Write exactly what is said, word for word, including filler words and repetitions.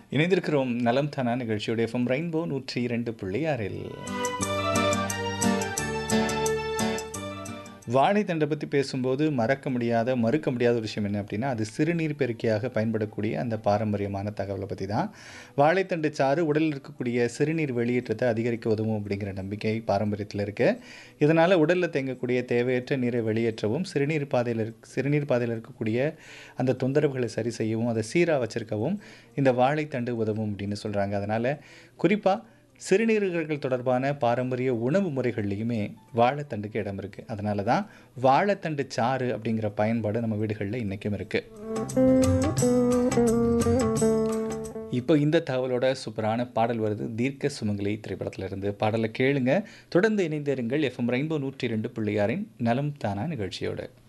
இணைந்திருக்கிறோம் நலம் தானா நிகழ்ச்சியோட எஃப்எம் ரெயின்போ நூற்றி இரண்டு புள்ளி ஆறில். வாழைத்தண்டை பற்றி பேசும்போது மறக்க முடியாத மறுக்க முடியாத ஒரு விஷயம் என்ன அப்படின்னா, அது சிறுநீர் பெருக்கியாக பயன்படக்கூடிய அந்த பாரம்பரியமான தகவலை பற்றி தான். வாழைத்தண்டு சாறு உடலில் இருக்கக்கூடிய சிறுநீர் வெளியேற்றத்தை அதிகரிக்க உதவும் அப்படிங்கிற நம்பிக்கை பாரம்பரியத்தில் இருக்குது. இதனால் உடலில் தேங்கக்கூடிய தேவையற்ற நீரை வெளியேற்றவும், சிறுநீர் பாதையில் இருக் சிறுநீர் பாதையில் இருக்கக்கூடிய அந்த தொந்தரவுகளை சரி செய்யவும், அதை சீராக வச்சிருக்கவும் இந்த வாழைத்தண்டு உதவும் அப்படின்னு சொல்கிறாங்க. அதனால் குறிப்பாக சிறுநீரகங்கள் தொடர்பான பாரம்பரிய உணவு முறைகள்லையுமே வாழைத்தண்டுக்கு இடம் இருக்குது. அதனால தான் வாழைத்தண்டு சாறு அப்படிங்கிற பயன்பாடு நம்ம வீடுகளில் இன்றைக்கும் இருக்குது. இப்போ இந்த தகவலோட சூப்பரான பாடல் வருது. தீர்க்க சுமங்கலி திரைப்படத்தில் இருந்து பாடலை கேளுங்க. தொடர்ந்து இணைந்திருங்கள் எஃப்எம் ரெயின்போ நூற்றி இரண்டு புள்ளி ஆறின் நலம் தானா நிகழ்ச்சியோடு.